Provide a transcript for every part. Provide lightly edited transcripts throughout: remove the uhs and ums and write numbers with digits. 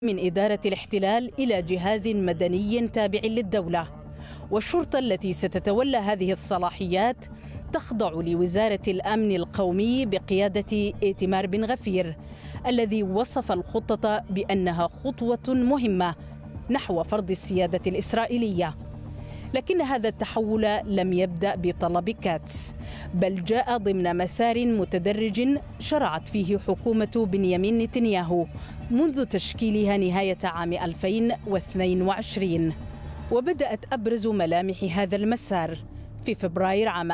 من إدارة الاحتلال إلى جهاز مدني تابع للدولة، والشرطة التي ستتولى هذه الصلاحيات تخضع لوزارة الأمن القومي بقيادة إيتمار بن غفير، الذي وصف الخطة بأنها خطوة مهمة نحو فرض السيادة الإسرائيلية. لكن هذا التحول لم يبدأ بطلب كاتس، بل جاء ضمن مسار متدرج شرعت فيه حكومة بنيامين نتنياهو منذ تشكيلها نهاية عام 2022. وبدأت أبرز ملامح هذا المسار في فبراير عام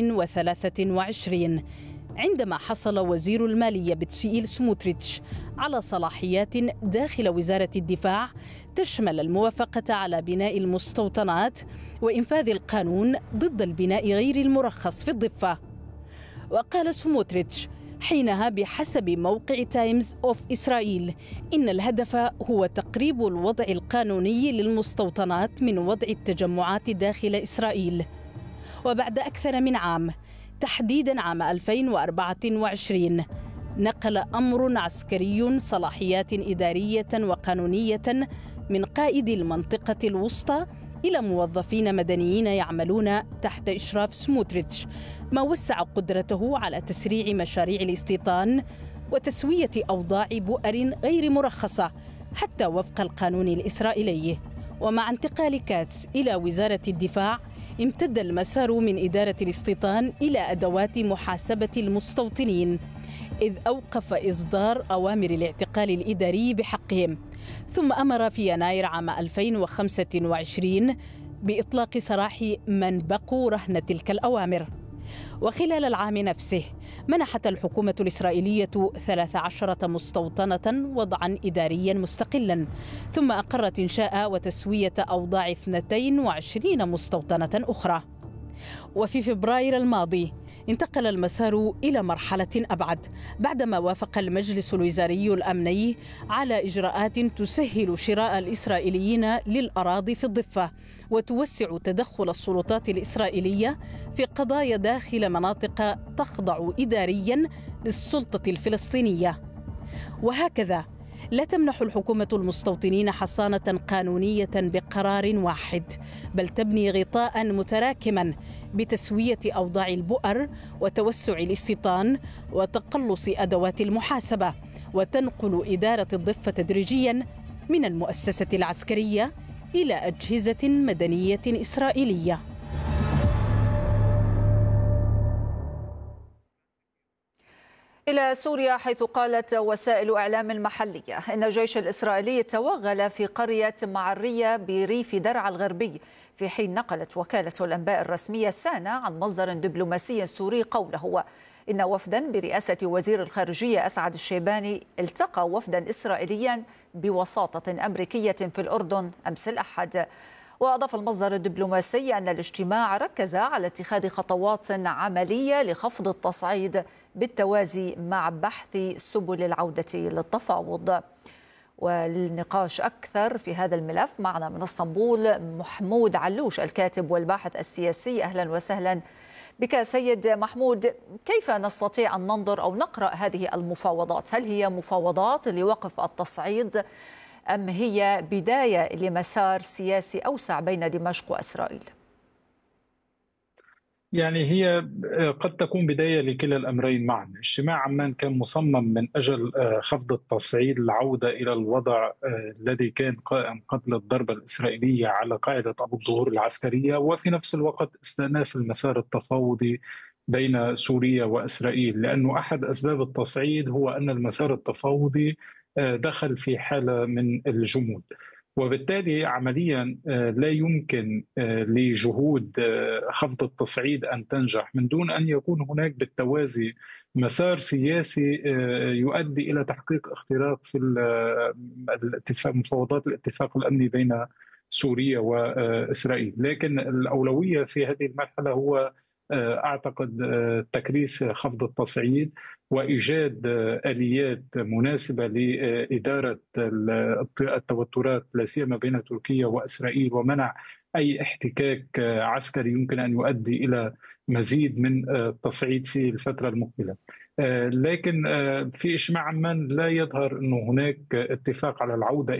2023، عندما حصل وزير المالية بتشييل سموتريتش على صلاحيات داخل وزارة الدفاع تشمل الموافقة على بناء المستوطنات وإنفاذ القانون ضد البناء غير المرخص في الضفة. وقال سموتريتش حينها بحسب موقع تايمز أوف إسرائيل إن الهدف هو تقريب الوضع القانوني للمستوطنات من وضع التجمعات داخل إسرائيل. وبعد أكثر من عام، تحديدا عام 2024، نقل أمر عسكري صلاحيات إدارية وقانونية من قائد المنطقة الوسطى إلى موظفين مدنيين يعملون تحت إشراف سموتريتش، ما وسع قدرته على تسريع مشاريع الاستيطان وتسوية أوضاع بؤر غير مرخصة حتى وفق القانون الإسرائيلي. ومع انتقال كاتس إلى وزارة الدفاع، امتد المسار من إدارة الاستيطان إلى أدوات محاسبة المستوطنين، إذ أوقف إصدار أوامر الاعتقال الإداري بحقهم، ثم أمر في يناير عام 2025 بإطلاق سراح من بقوا رهن تلك الأوامر. وخلال العام نفسه منحت الحكومة الإسرائيلية 13 مستوطنة وضعا إداريا مستقلا، ثم أقرت إنشاء وتسوية أوضاع 22 مستوطنة أخرى. وفي فبراير الماضي انتقل المسار إلى مرحلة أبعد، بعدما وافق المجلس الوزاري الأمني على إجراءات تسهل شراء الإسرائيليين للأراضي في الضفة وتوسع تدخل السلطات الإسرائيلية في قضايا داخل مناطق تخضع إداريا للسلطة الفلسطينية. وهكذا لا تمنح الحكومة المستوطنين حصانة قانونية بقرار واحد، بل تبني غطاء متراكما بتسوية أوضاع البؤر وتوسع الاستيطان وتقلص أدوات المحاسبة، وتنقل إدارة الضفة تدريجيا من المؤسسة العسكرية إلى أجهزة مدنية إسرائيلية. إلى سوريا، حيث قالت وسائل إعلام محلية إن الجيش الإسرائيلي توغل في قرية معرية بريف درعا الغربي، في حين نقلت وكالة الأنباء الرسمية سانا عن مصدر دبلوماسي سوري قوله إن وفدا برئاسة وزير الخارجية أسعد الشيباني التقى وفدا إسرائيليا بوساطة أمريكية في الأردن أمس الأحد. وأضاف المصدر الدبلوماسي أن الاجتماع ركز على اتخاذ خطوات عملية لخفض التصعيد بالتوازي مع بحث سبل العودة للتفاوض. وللنقاش أكثر في هذا الملف معنا من اسطنبول محمود علوش، الكاتب والباحث السياسي. أهلا وسهلا بك سيد محمود. كيف نستطيع أن ننظر أو نقرأ هذه المفاوضات؟ هل هي مفاوضات لوقف التصعيد أم هي بداية لمسار سياسي أوسع بين دمشق وإسرائيل؟ يعني هي قد تكون بداية لكلا الأمرين معا. اجتماع عمان كان مصمم من أجل خفض التصعيد، العودة إلى الوضع الذي كان قائم قبل الضربة الإسرائيلية على قاعدة أبو الظهور العسكرية، وفي نفس الوقت استئناف المسار التفاوضي بين سوريا وإسرائيل، لأنه أحد أسباب التصعيد هو أن المسار التفاوضي دخل في حالة من الجمود، وبالتالي عمليا لا يمكن لجهود خفض التصعيد أن تنجح من دون أن يكون هناك بالتوازي مسار سياسي يؤدي إلى تحقيق اختراق في الاتفاق، مفاوضات الاتفاق الأمني بين سوريا وإسرائيل. لكن الأولوية في هذه المرحلة هو أعتقد تكريس خفض التصعيد وإيجاد آليات مناسبة لإدارة التوترات لا سيما بين تركيا وإسرائيل، ومنع أي احتكاك عسكري يمكن أن يؤدي إلى مزيد من التصعيد في الفترة المقبلة. لكن في اجتماع عمان لا يظهر أنه هناك اتفاق على العودة